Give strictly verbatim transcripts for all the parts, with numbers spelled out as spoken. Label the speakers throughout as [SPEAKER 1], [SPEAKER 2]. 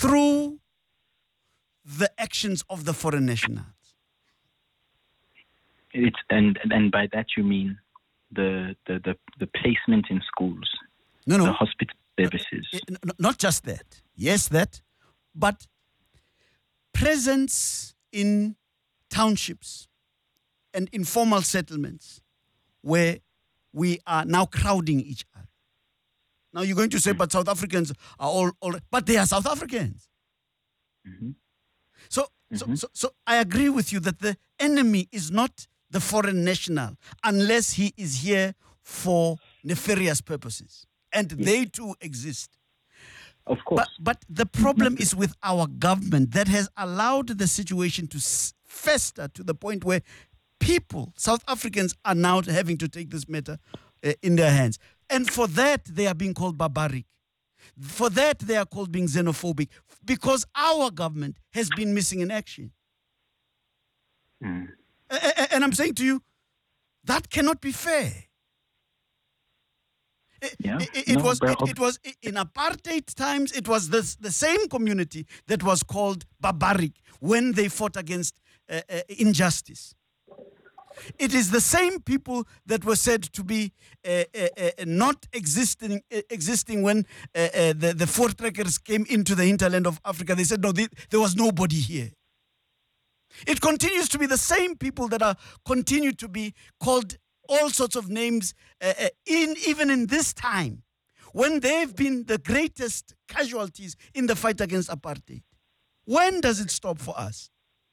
[SPEAKER 1] through the actions of the foreign nationals.
[SPEAKER 2] It's and and by that you mean the the the, the placement in schools,
[SPEAKER 1] No, no.
[SPEAKER 2] the hospital services.
[SPEAKER 1] Uh, uh, Not just that. Yes, that. But presence in townships and informal settlements where we are now crowding each other. Now you're going to say, but South Africans are all, all but they are South Africans.
[SPEAKER 2] Mm-hmm.
[SPEAKER 1] So,
[SPEAKER 2] Mm-hmm.
[SPEAKER 1] so, so, so I agree with you that the enemy is not the foreign national unless he is here for nefarious purposes. And
[SPEAKER 2] Yes.
[SPEAKER 1] they too exist.
[SPEAKER 2] Of course.
[SPEAKER 1] But, but the problem is with our government that has allowed the situation to s- fester to the point where people, South Africans, are now having to take this matter uh, in their hands. And for that, they are being called barbaric. For that, they are called being xenophobic because our government has been missing in action.
[SPEAKER 2] Mm.
[SPEAKER 1] A- a- And I'm saying to you, that cannot be fair. It,
[SPEAKER 2] Yeah.
[SPEAKER 1] it, it
[SPEAKER 2] No,
[SPEAKER 1] was
[SPEAKER 2] but
[SPEAKER 1] it, it was in apartheid times. It was this, the same community that was called barbaric when they fought against uh, uh, injustice. It is the same people that were said to be uh, uh, uh, not existing uh, existing when uh, uh, the the Voortrekkers came into the hinterland of Africa. They said no, they, there was nobody here. It continues to be the same people that are continue to be called all sorts of names uh, uh, in even in this time when they've been the greatest casualties in the fight against apartheid. When does it stop for us?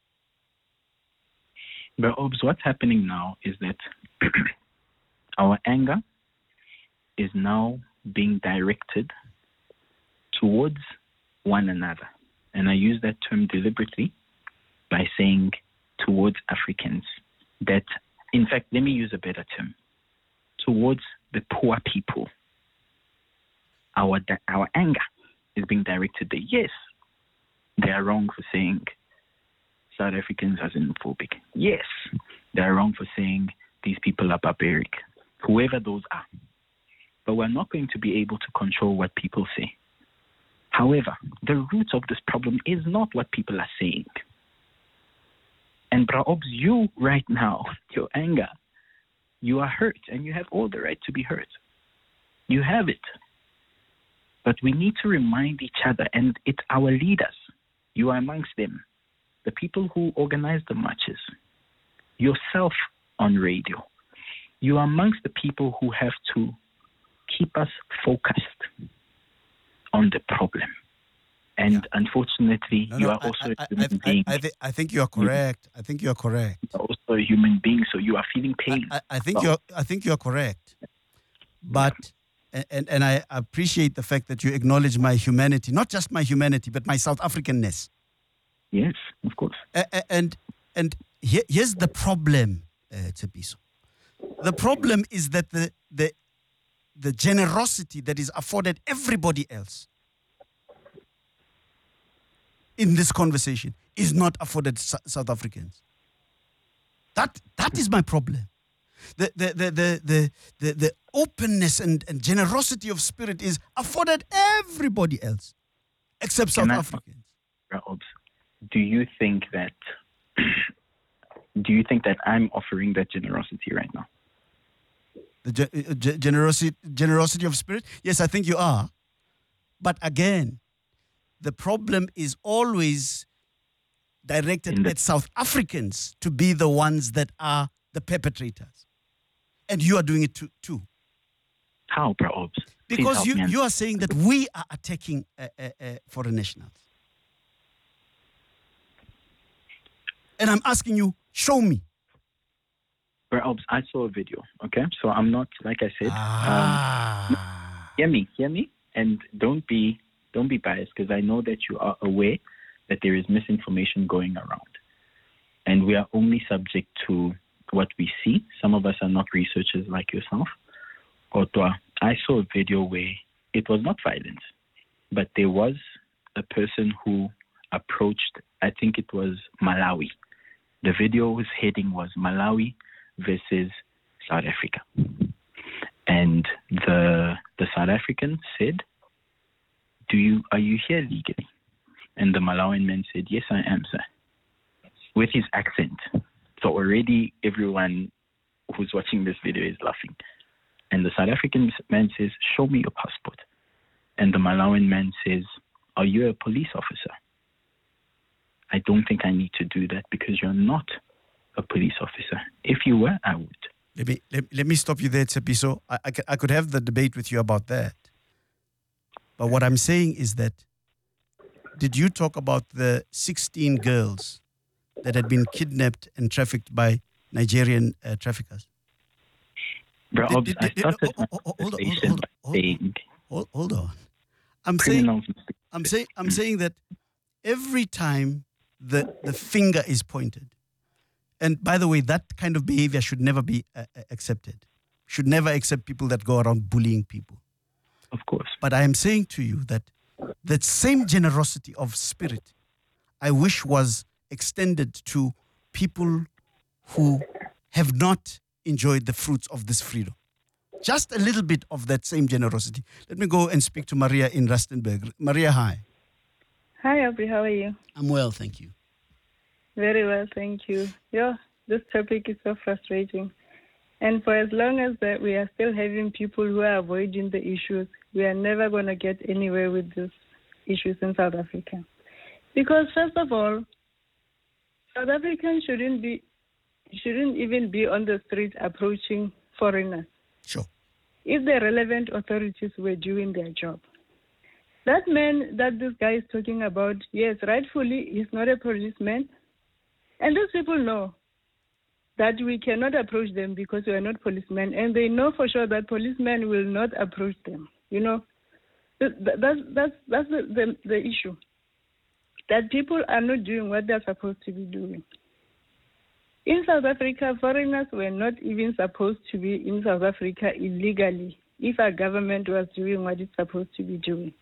[SPEAKER 2] But Obs, what's happening now is that our anger is now being directed towards one another. And I use that term deliberately by saying towards Africans. That, in fact, let me use a better term. Towards the poor people. Our, our anger is being directed there. Yes, they are wrong for saying South Africans are xenophobic. Yes, they are wrong for saying these people are barbaric, whoever those are. But we're not going to be able to control what people say. However, the root of this problem is not what people are saying. And Braobs, you right now, your anger, you are hurt and you have all the right to be hurt. You have it. But we need to remind each other, and it's our leaders. You are amongst them. The people who organize the marches, yourself on radio, you are amongst the people who have to keep us focused on the problem. And yeah. unfortunately,
[SPEAKER 1] no,
[SPEAKER 2] you
[SPEAKER 1] no,
[SPEAKER 2] are also
[SPEAKER 1] I,
[SPEAKER 2] a human
[SPEAKER 1] I,
[SPEAKER 2] being.
[SPEAKER 1] I, I, th- I think you are correct. I think you are correct.
[SPEAKER 2] You are also a human being, so you are feeling pain.
[SPEAKER 1] I, I, I think you're. I think you are correct. But yeah. and and I appreciate the fact that you acknowledge my humanity, not just my humanity, but my South Africanness.
[SPEAKER 2] Yes, of course.
[SPEAKER 1] Uh, and and here, here's the problem, uh, Tshepiso. The problem is that the the the generosity that is afforded everybody else in this conversation is not afforded S- South Africans. That that is my problem. The the the the the, the, the openness and, and generosity of spirit is afforded everybody else except South
[SPEAKER 2] Can I,
[SPEAKER 1] Africans.
[SPEAKER 2] Do you think that do you think that I'm offering that generosity right now?
[SPEAKER 1] The ge- uh, ge- generosity generosity of spirit? Yes, I think you are. But again, the problem is always directed
[SPEAKER 2] the-
[SPEAKER 1] at South Africans to be the ones that are the perpetrators. And you are doing it too. too.
[SPEAKER 2] How, bro?
[SPEAKER 1] Because you, you are saying that we are attacking uh, uh, uh, foreign nationals. And I'm asking you, show me.
[SPEAKER 2] Bro, I saw a video, okay? So I'm not, like I said,
[SPEAKER 1] ah.
[SPEAKER 2] um, hear me, hear me, and don't be don't be biased, because I know that you are aware that there is misinformation going around. And we are only subject to what we see. Some of us are not researchers like yourself. Otwa, I saw a video where it was not violence, but there was a person who approached, I think it was Malawi. The video's heading was Malawi versus South Africa. And the the South African said, Do you are you here legally? And the Malawian man said, yes, I am, sir, with his accent. So already everyone who's watching this video is laughing. And the South African man says, show me your passport. And the Malawian man says, are you a police officer? I don't think I need to do that because you're not a police officer. If you were, I would.
[SPEAKER 1] Let me let, let me stop you there, Tshepiso. I, I, I could have the debate with you about that. But what I'm saying is that, did you talk about the sixteen girls that had been kidnapped and trafficked by Nigerian uh, traffickers?
[SPEAKER 2] Bro,
[SPEAKER 1] Did- did-
[SPEAKER 2] I
[SPEAKER 1] did-
[SPEAKER 2] started
[SPEAKER 1] oh,
[SPEAKER 2] my
[SPEAKER 1] oh, oh, hold on,
[SPEAKER 2] conversation
[SPEAKER 1] hold on,
[SPEAKER 2] by
[SPEAKER 1] hold on.
[SPEAKER 2] saying
[SPEAKER 1] Hold, hold on. I'm saying
[SPEAKER 2] criminals must be
[SPEAKER 1] I'm saying I'm saying that every time the the finger is pointed, and by the way, that kind of behavior should never be uh, uh, accepted. Should never accept people that go around bullying people.
[SPEAKER 2] Of course.
[SPEAKER 1] But I am saying to you that that same generosity of spirit, I wish was extended to people who have not enjoyed the fruits of this freedom. Just a little bit of that same generosity. Let me go and speak to Maria in Rustenburg. Maria, hi.
[SPEAKER 3] Hi, Aubrey. How are you?
[SPEAKER 1] I'm well, thank you.
[SPEAKER 3] Very well, thank you. Yeah, this topic is so frustrating. And for as long as that we are still having people who are avoiding the issues, we are never going to get anywhere with these issues in South Africa. Because first of all, South Africans shouldn't be, shouldn't even be on the street approaching foreigners
[SPEAKER 1] Sure.
[SPEAKER 3] if the relevant authorities were doing their job. That man that this guy is talking about, yes, rightfully, he's not a policeman. And those people know that we cannot approach them because we are not policemen. And they know for sure that policemen will not approach them. You know, Th- th- that's, that's, that's the, the, the issue. That people are not doing what they're supposed to be doing. In South Africa, foreigners were not even supposed to be in South Africa illegally if our government was doing what it's supposed to be doing.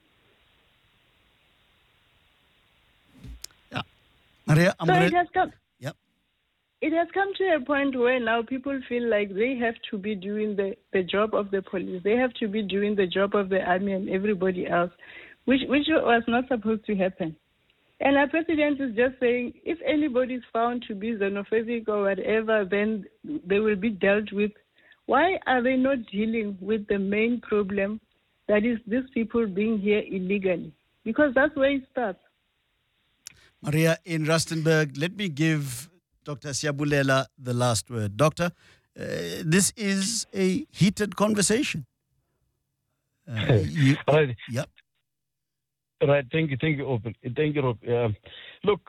[SPEAKER 1] Yeah. Maria, I'm
[SPEAKER 3] so
[SPEAKER 1] going
[SPEAKER 3] it has come.
[SPEAKER 1] Yep.
[SPEAKER 3] It has come to a point where now people feel like they have to be doing the, the job of the police. They have to be doing the job of the army and everybody else, which which was not supposed to happen. And our president is just saying, if anybody is found to be xenophobic or whatever, then they will be dealt with. Why are they not dealing with the main problem, that is these people being here illegally? Because that's where it starts.
[SPEAKER 1] Maria in Rustenburg, let me give Doctor Siyabulela the last word. Doctor, uh, this is a heated conversation. Uh, you,
[SPEAKER 4] Right.
[SPEAKER 1] Yep.
[SPEAKER 4] Right. Thank you. Thank you, Open. Thank you, Rob. Um, look,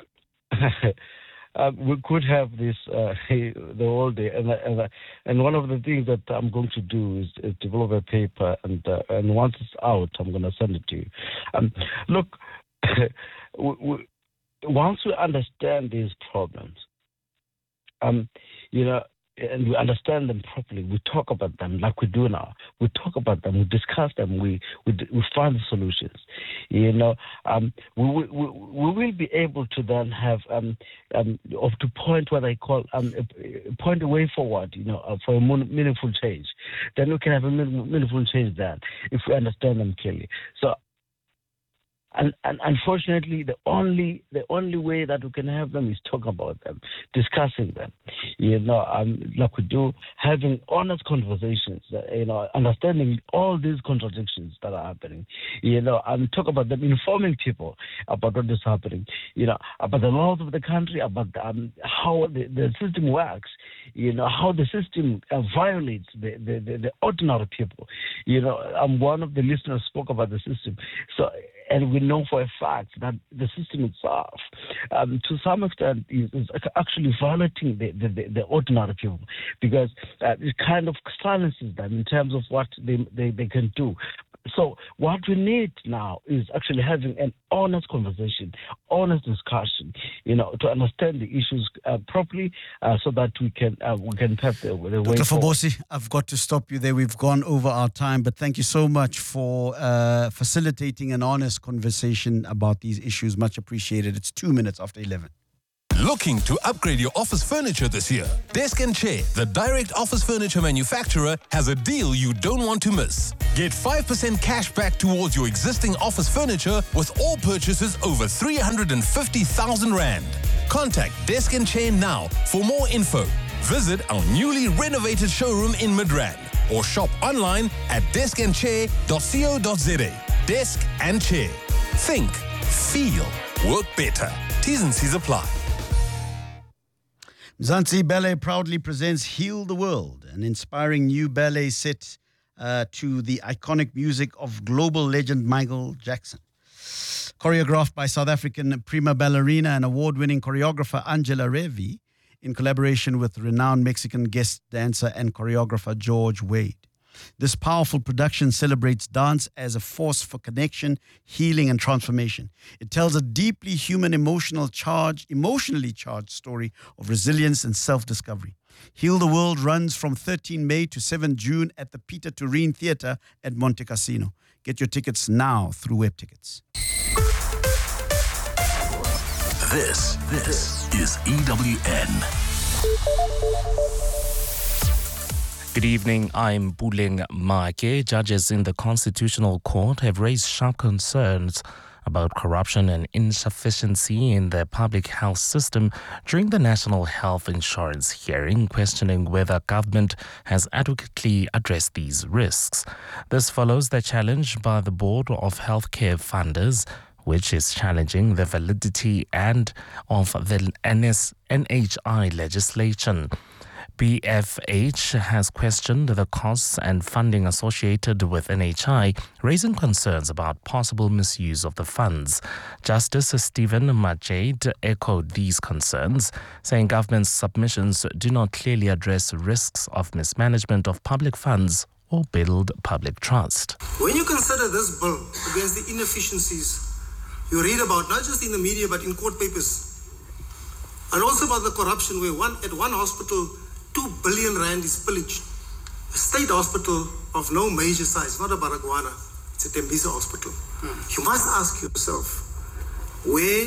[SPEAKER 4] uh, we could have this uh, the whole day, and and and one of the things that I'm going to do is, is develop a paper, and uh, and once it's out, I'm going to send it to you. Um, look, we, we, once we understand these problems, um, you know, and we understand them properly, we talk about them like we do now. We talk about them, we discuss them, we we, we find the solutions. You know, um, we, we we we will be able to then have um, um of to point what I call um a, a point a way forward. You know, uh, for a meaningful change. Then we can have a meaningful change then if we understand them clearly. So. And, and unfortunately, the only the only way that we can have them is talk about them, discussing them, you know, um, like we do, having honest conversations, uh, you know, understanding all these contradictions that are happening, you know, and talk about them, informing people about what is happening, you know, about the laws of the country, about um, how the, the system works, you know, how the system uh, violates the, the, the, the ordinary people. You know, um, one of the listeners spoke about the system. So, and we know for a fact that the system itself, um, to some extent, is, is actually violating the, the, the, the ordinary people, because uh, it kind of silences them in terms of what they, they, they can do. So what we need now is actually having an honest conversation, honest discussion, you know, to understand the issues uh, properly, uh, so that we can uh, we can have the, the way
[SPEAKER 1] Doctor
[SPEAKER 4] forward.
[SPEAKER 1] Fobosi, I've got to stop you there. We've gone over our time, but thank you so much for uh, facilitating an honest conversation about these issues. Much appreciated. It's two minutes after eleven.
[SPEAKER 5] Looking to upgrade your office furniture this year? Desk and Chair, the direct office furniture manufacturer, has a deal you don't want to miss. Get five percent cash back towards your existing office furniture with all purchases over three hundred fifty thousand rand. Contact Desk and Chair now for more info. Visit our newly renovated showroom in Midrand or shop online at desk and chair dot co dot za. Desk and Chair. Think, feel, work better. T's and C's apply.
[SPEAKER 1] Mzansi Ballet proudly presents Heal the World, an inspiring new ballet set uh, to the iconic music of global legend Michael Jackson. Choreographed by South African prima ballerina and award-winning choreographer Angela Revi, in collaboration with renowned Mexican guest dancer and choreographer George Wade. This powerful production celebrates dance as a force for connection, healing, and transformation. It tells a deeply human, emotional charge, emotionally charged story of resilience and self-discovery. Heal the World runs from thirteenth May to seventh June at the Peter Turin Theatre at Monte Cassino. Get your tickets now through web tickets.
[SPEAKER 6] This, this is E W N.
[SPEAKER 7] Good evening, I'm Buleng Make. Judges in the Constitutional Court have raised sharp concerns about corruption and insufficiency in the public health system during the National Health Insurance hearing, questioning whether government has adequately addressed these risks. This follows the challenge by the Board of Healthcare Funders, which is challenging the validity and of the N H I legislation. B F H has questioned the costs and funding associated with N H I, raising concerns about possible misuse of the funds. Justice Stephen Majade echoed these concerns, saying government's submissions do not clearly address risks of mismanagement of public funds or build public trust.
[SPEAKER 8] When you consider this bill against the inefficiencies you read about, not just in the media but in court papers, and also about the corruption where one at one hospital two billion rand is pillaged. A state hospital of no major size, not a Baragwana, it's a Tembisa hospital. Mm. You must ask yourself, where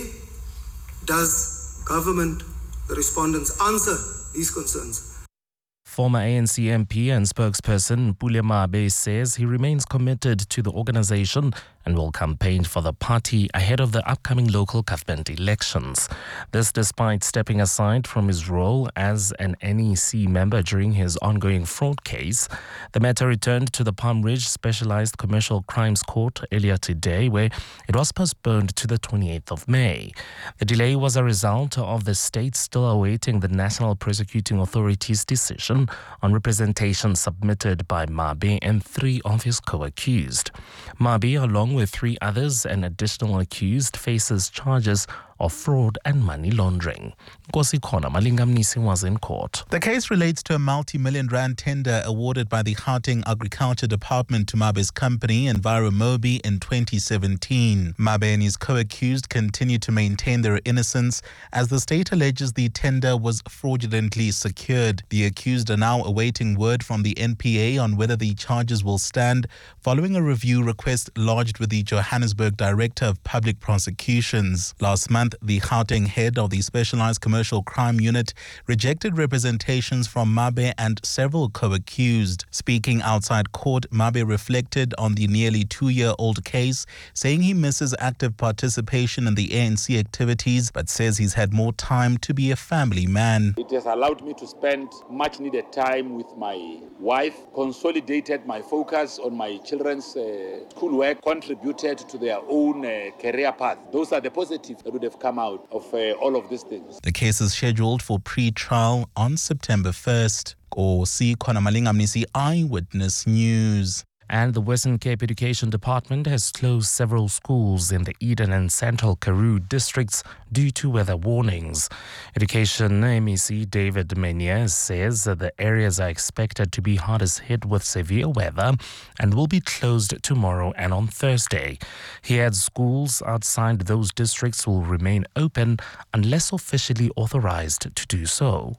[SPEAKER 8] does government, the respondents, answer these concerns?
[SPEAKER 7] Former A N C M P and spokesperson Pule Mabe says he remains committed to the organization and will campaign for the party ahead of the upcoming local government elections. This despite stepping aside from his role as an N E C member during his ongoing fraud case. The matter returned to the Palm Ridge Specialized Commercial Crimes Court earlier today, where it was postponed to the twenty-eighth of May. The delay was a result of the state still awaiting the National Prosecuting Authority's decision on representation submitted by Mabe and three of his co-accused. Mabe, along with three others, an additional accused, faces charges of fraud and money laundering. Nkosi Khona Malingamnisi was in court.
[SPEAKER 9] The case relates to a multi-million rand tender awarded by the Gauteng Agriculture Department to Mabe's company, Enviromobi, in twenty seventeen. Mabe and his co-accused continue to maintain their innocence as the state alleges the tender was fraudulently secured. The accused are now awaiting word from the N P A on whether the charges will stand following a review request lodged with the Johannesburg Director of Public Prosecutions. Last month, the Gauteng head of the Specialized Commercial Crime Unit rejected representations from Mabe and several co-accused. Speaking outside court, Mabe reflected on the nearly two-year-old case, saying he misses active participation in the A N C activities, but says he's had more time to be a family man.
[SPEAKER 10] It has allowed me to spend much needed time with my wife, consolidated my focus on my children's uh, schoolwork, contributed to their own uh, career path. Those are the positives that would have come out of uh, all of these things.
[SPEAKER 9] The case is scheduled for pre-trial on September first. Nkosi Khona Malingamnisi, Eyewitness News.
[SPEAKER 7] And the Western Cape Education Department has closed several schools in the Eden and Central Karoo districts due to weather warnings. Education M E C David Menez says that the areas are expected to be hardest hit with severe weather and will be closed tomorrow and on Thursday. He adds schools outside those districts will remain open unless officially authorized to do so.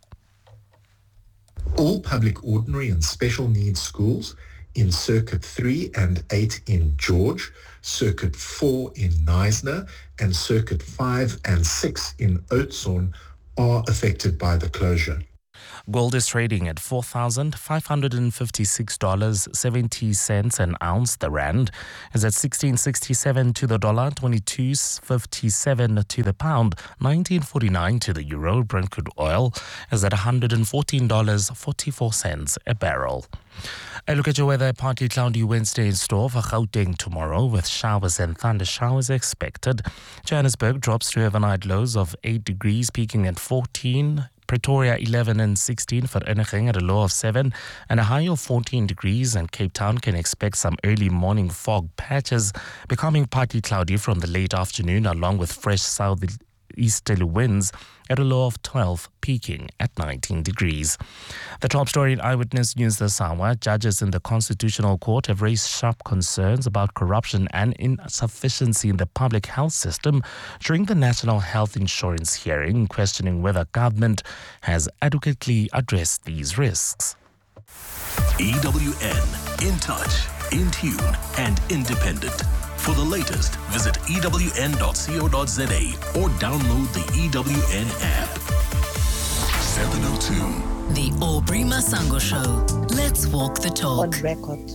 [SPEAKER 11] All public ordinary and special needs schools in Circuit three and eight in George, Circuit four in Knysna, and Circuit five and six in Oudtshoorn are affected by the closure.
[SPEAKER 7] Gold is trading at four thousand five hundred fifty-six dollars and seventy cents an ounce. The rand is at sixteen sixty-seven to the dollar, twenty-two fifty-seven to the pound, nineteen forty-nine to the euro. Brent crude oil is at one hundred fourteen dollars and forty-four cents a barrel. A look at your weather. Partly cloudy Wednesday in store for Gauteng tomorrow, with showers and thunder showers expected. Johannesburg drops to overnight lows of eight degrees, peaking at fourteen. Pretoria eleven and sixteen, Vereeniging at a low of seven and a high of fourteen degrees, and Cape Town can expect some early morning fog patches, becoming partly cloudy from the late afternoon, along with fresh southeasterly winds at a low of twelve, peaking at nineteen degrees. The top story in Eyewitness News this hour: judges in the Constitutional Court have raised sharp concerns about corruption and insufficiency in the public health system during the National Health Insurance hearing, questioning whether government has adequately addressed these risks.
[SPEAKER 6] E W N, in touch, in tune, and independent. For the latest, visit E W N dot co dot za or download the E W N app. seven oh two.
[SPEAKER 12] The Aubrey Masango Show. Let's walk the talk.
[SPEAKER 13] On record.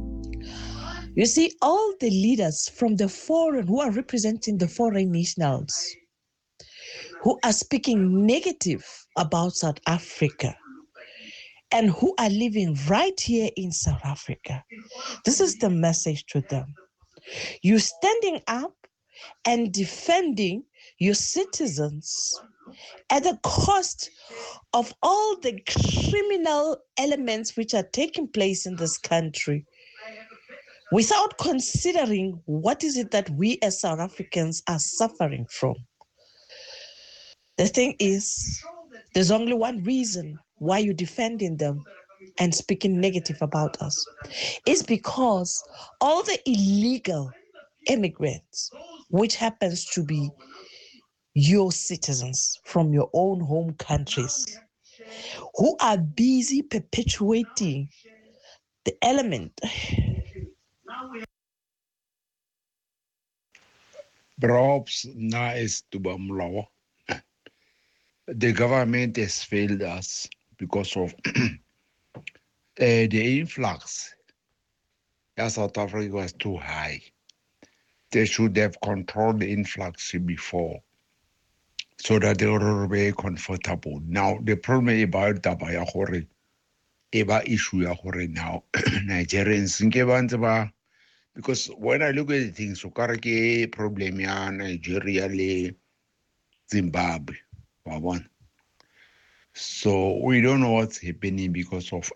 [SPEAKER 13] You see, all the leaders from the foreign who are representing the foreign nationals, who are speaking negative about South Africa, and who are living right here in South Africa, this is the message to them. You standing up and defending your citizens at the cost of all the criminal elements which are taking place in this country, without considering what is it that we as South Africans are suffering from. The thing is, there's only one reason why you're defending them and speaking negative about us. It's because all the illegal immigrants, which happens to be your citizens from your own home countries, who are busy perpetuating the element.
[SPEAKER 14] Perhaps now is to Bamlaw. The government has failed us because of Uh, the influx in South Africa was too high. They should have controlled the influx before so that they were very comfortable. Now, the problem about taba ya gore, eba issue ya gore now, Nigerians, because when I look at the things, so karake problem ya Nigeria le Zimbabwe, one. So we don't know what's happening because of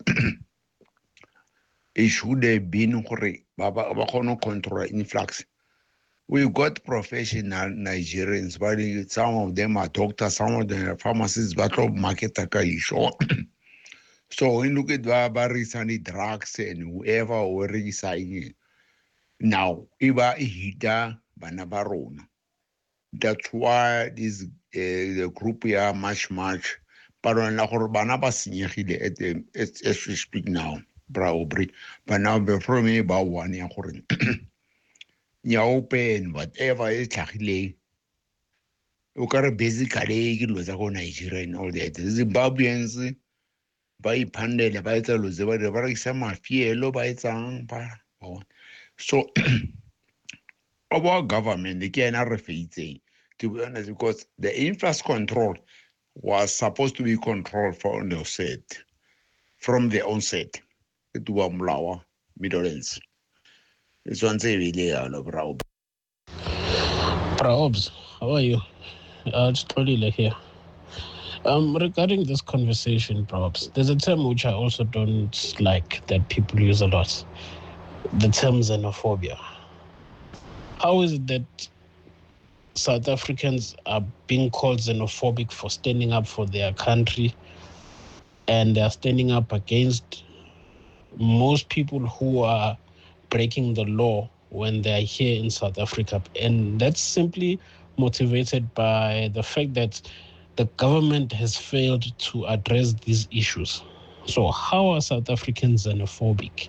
[SPEAKER 14] it should have been control influx. We got professional Nigerians, but some of them are doctors, some of them are pharmacists, but market show. So when you look at barbaries and drugs and whoever already saying now, Iba Ihida Banabarona. That's why this uh, the group here much much. But when la gore bana ba senyegile at the as we speak now, Braubri, but now before me about one ya gore ya open whatever is tlhagile o ka re basically ke lo tsa go Nigeria and all that. Zimbabweans ba iphandela ba etsa lo tse ba re ba re sa mafielo ba etsang ba. So our government ke ena re feitseng, to be honest, because the influx control was supposed to be controlled from the onset, from the onset. It was Mlawa, Middle East. It's one say really, Braub.
[SPEAKER 15] Braubs, how are you? Uh, it's Tolile here. Um, regarding this conversation, Braubs, there's a term which I also don't like that people use a lot. The term xenophobia. How is it that South Africans are being called xenophobic for standing up for their country, and they are standing up against most people who are breaking the law when they are here in South Africa? And that's simply motivated by the fact that the government has failed to address these issues. So how are South Africans xenophobic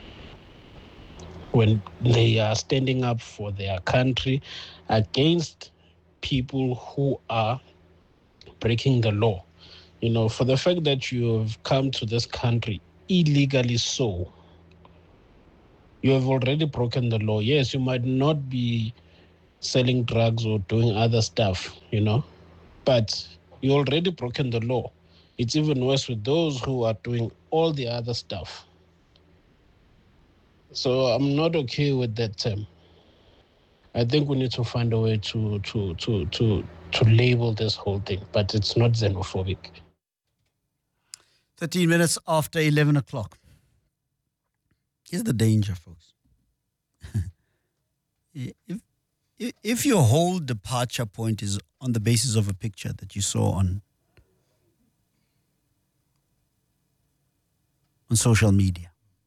[SPEAKER 15] when they are standing up for their country against people who are breaking the law. You know, for the fact that you have come to this country illegally so, you have already broken the law. Yes, you might not be selling drugs or doing other stuff, you know, but you already broken the law. It's even worse with those who are doing all the other stuff. So I'm not okay with that term. I think we need to find a way to to to to to label this whole thing, but it's not xenophobic.
[SPEAKER 1] thirteen minutes after eleven o'clock. Here's the danger, folks. if, if if your whole departure point is on the basis of a picture that you saw on on social media,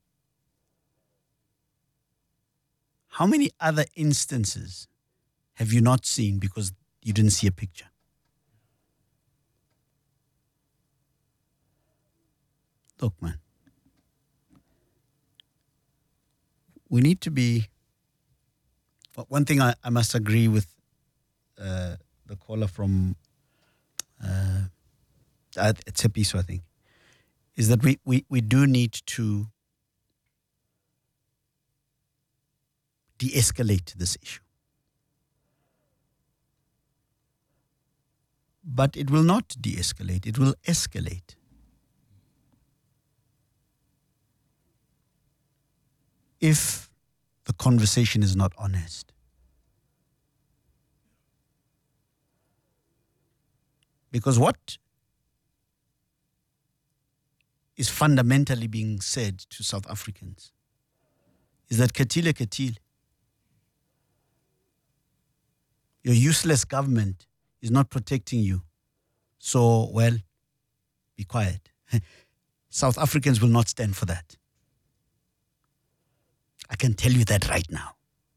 [SPEAKER 1] how many other instances have you not seen because you didn't see a picture? Look, man, we need to be, well, one thing I, I must agree with uh, the caller from uh, Tsepiso, I think, is that we, we, we do need to de-escalate this issue. But it will not de-escalate, it will escalate. If the conversation is not honest. Because what is fundamentally being said to South Africans is that Ketile Ketile, your useless government is not protecting you. So, well, be quiet. South Africans will not stand for that. I can tell you that right now.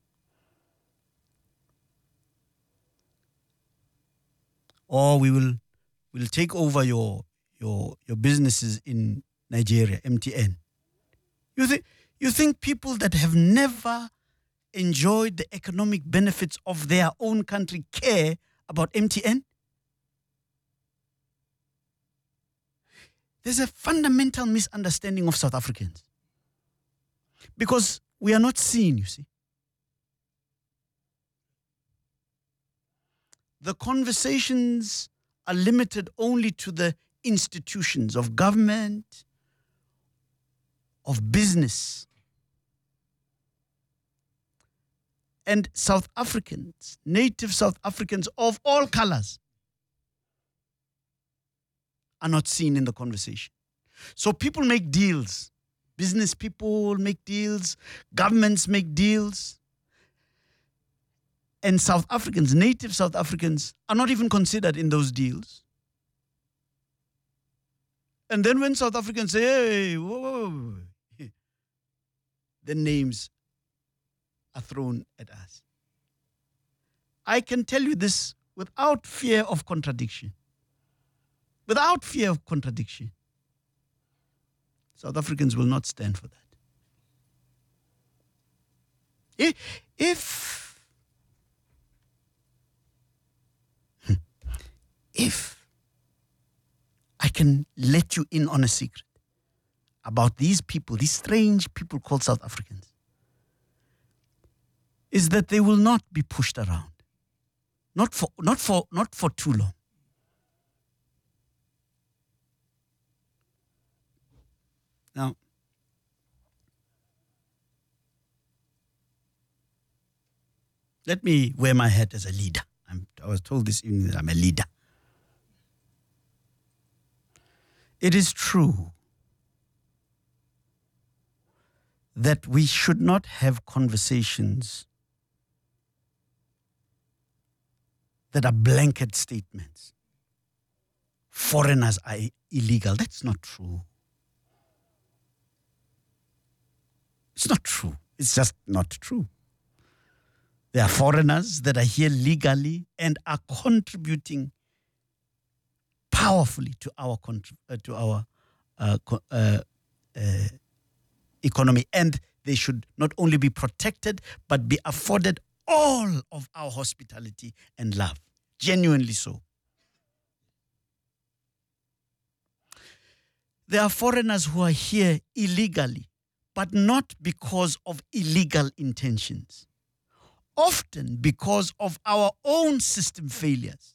[SPEAKER 1] Or we will will take over your your your businesses in Nigeria, M T N. You think you think people that have never enjoyed the economic benefits of their own country care about M T N? There's a fundamental misunderstanding of South Africans. Because we are not seen, you see. The conversations are limited only to the institutions of government, of business. And South Africans, native South Africans of all colors, are not seen in the conversation. So people make deals. Business people make deals. Governments make deals. And South Africans, native South Africans, are not even considered in those deals. And then when South Africans say, hey, whoa, whoa, whoa, the names are thrown at us. I can tell you this without fear of contradiction. Without fear of contradiction. South Africans will not stand for that. If, if, if I can let you in on a secret about these people, these strange people called South Africans, is that they will not be pushed around. Not for, not for, not for too long. Now, let me wear my hat as a leader. I'm, I was told this evening that I'm a leader. It is true that we should not have conversations that are blanket statements. Foreigners are illegal. That's not true. It's not true. It's just not true. There are foreigners that are here legally and are contributing powerfully to our uh, to our uh, uh, uh, economy, and they should not only be protected but be afforded all of our hospitality and love. Genuinely so. there are foreigners who are here illegally, but not because of illegal intentions. Often because of our own system failures.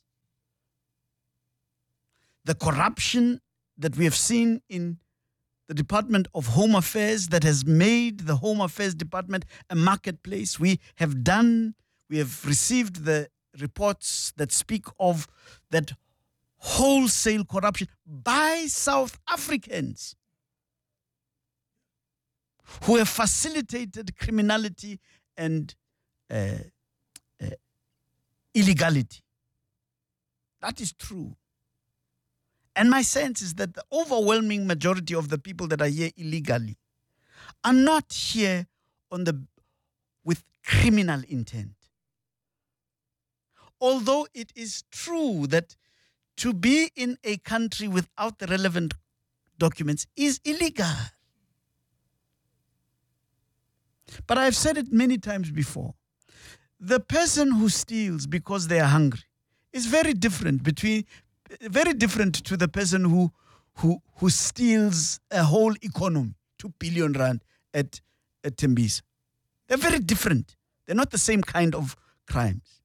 [SPEAKER 1] The corruption that we have seen in the Department of Home Affairs that has made the Home Affairs Department a marketplace. We have done, we have received the reports that speak of that wholesale corruption by South Africans who have facilitated criminality and uh, uh, illegality. That is true. And my sense is that the overwhelming majority of the people that are here illegally are not here on the with criminal intent. Although it is true that to be in a country without the relevant documents is illegal. But I've said it many times before. The person who steals because they are hungry is very different between very different to the person who who who steals a whole economy, two billion rand at, at Tembisa. They're very different. They're not the same kind of crimes.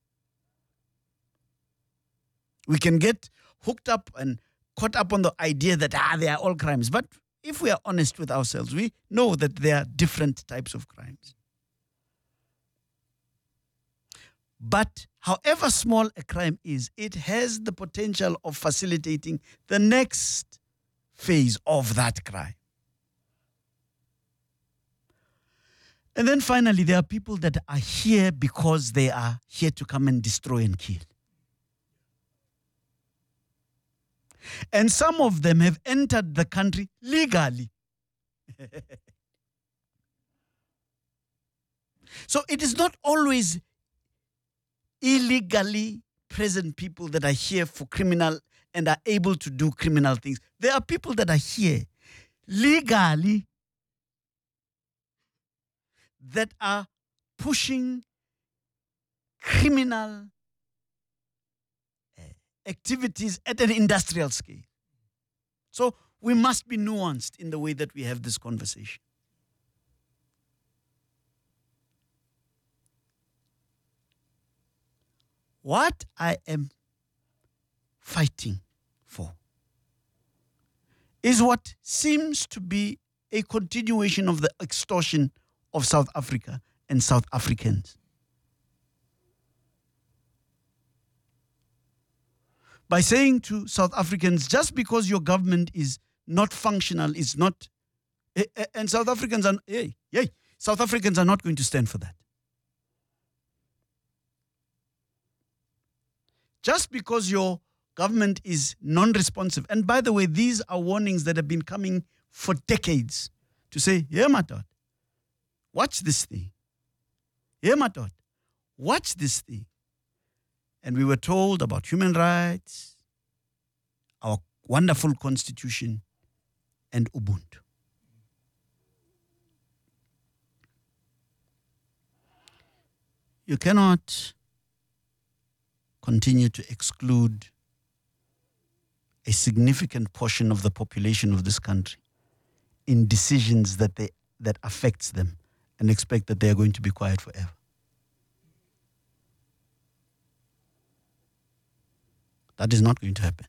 [SPEAKER 1] We can get hooked up and caught up on the idea that ah, they are all crimes. But if we are honest with ourselves, we know that there are different types of crimes. But however small a crime is, it has the potential of facilitating the next phase of that crime. And then finally, there are people that are here because they are here to come and destroy and kill. And some of them have entered the country legally. So it is not always illegally present people that are here for criminal and are able to do criminal things. There are people that are here legally that are pushing criminal activities at an industrial scale. So we must be nuanced in the way that we have this conversation. What I am fighting for is what seems to be a continuation of the extortion of South Africa and South Africans. By saying to South Africans, just because your government is not functional, is not, and South Africans are, hey, hey, South Africans are not going to stand for that. Just because your government is non-responsive, and by the way, these are warnings that have been coming for decades to say, yeah, Matot, watch this thing. Yeah, Matot, watch this thing. And we were told about human rights, our wonderful constitution, and Ubuntu. You cannot continue to exclude a significant portion of the population of this country in decisions that they that affects them and expect that they are going to be quiet forever. That is not going to happen.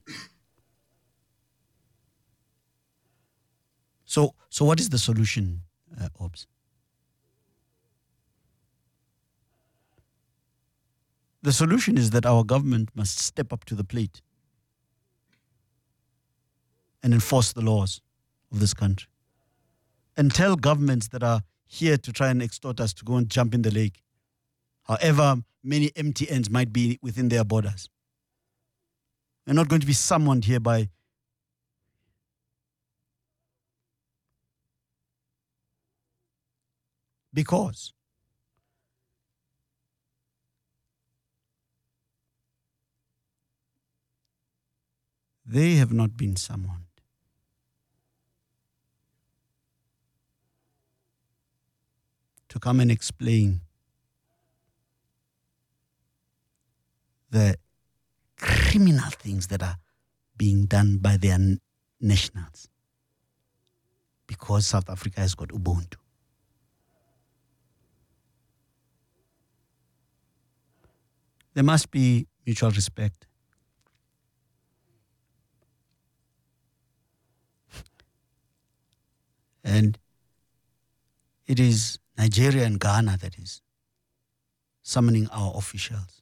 [SPEAKER 1] So, so what is the solution, uh, Obs? The solution is that our government must step up to the plate and enforce the laws of this country. And tell governments that are here to try and extort us to go and jump in the lake, however many empty ends might be within their borders. We're not going to be summoned here by because they have not been summoned. To come and explain the criminal things that are being done by their nationals. because South Africa has got Ubuntu. There must be mutual respect. And it is Nigeria and Ghana that is summoning our officials.